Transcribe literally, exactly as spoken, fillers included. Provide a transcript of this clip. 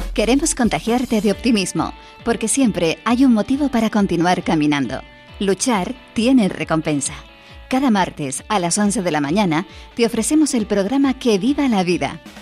Queremos contagiarte de optimismo, porque siempre hay un motivo para continuar caminando. Luchar tiene recompensa. Cada martes a las once de la mañana te ofrecemos el programa Que Viva la Vida,